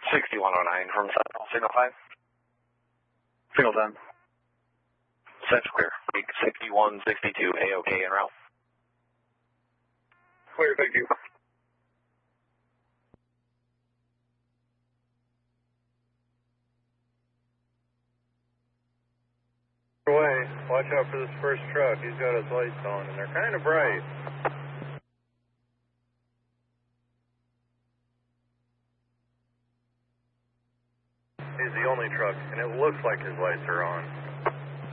6109 from Central, Signal 5. Signal 10. Set clear. 6162, A-OK en route. Clear, thank you. Way. Watch out for this first truck. He's got his lights on, and they're kind of bright. He's the only truck, and it looks like his lights are on.